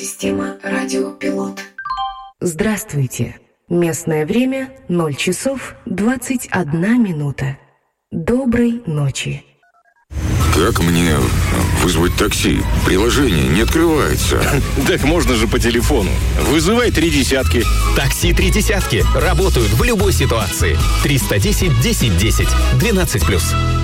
Система радиопилот. Здравствуйте. Местное время 0 часов 21 минута. Доброй ночи. Как мне вызвать такси? Приложение не открывается. Так можно же по телефону. Вызывай 3 десятки. Такси 3 десятки. Работают в любой ситуации. 310 10 10. 12+.